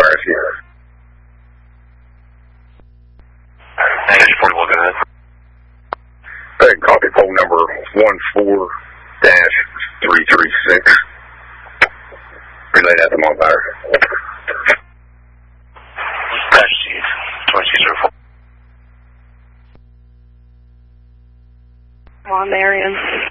Nebraska. Dash portable, go ahead. Hey, copy pole number 14-336. Relay that to Montfire. Dash Chief, 2604. Come on, Marion.